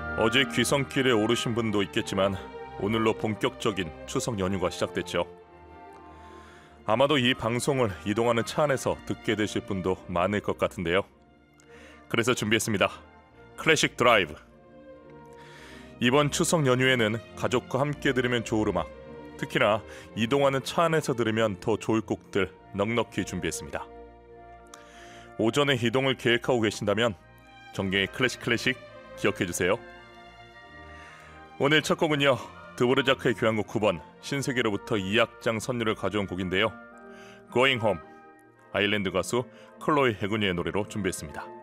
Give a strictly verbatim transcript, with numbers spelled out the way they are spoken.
어제 귀성길에 오르신 분도 있겠지만 오늘로 본격적인 추석 연휴가 시작됐죠. 아마도 이 방송을 이동하는 차 안에서 듣게 되실 분도 많을 것 같은데요. 그래서 준비했습니다. 클래식 드라이브. 이번 추석 연휴에는 가족과 함께 들으면 좋을 음악, 특히나 이동하는 차 안에서 들으면 더 좋을 곡들 넉넉히 준비했습니다. 오전에 이동을 계획하고 계신다면 정경의 클래식 클래식 기억해주세요. 오늘 첫 곡은요, 드보르자크의 교향곡 구 번 신세계로부터 이 악장 선율을 가져온 곡인데요. Going Home, 아일랜드 가수 클로이 해그니의 노래로 준비했습니다.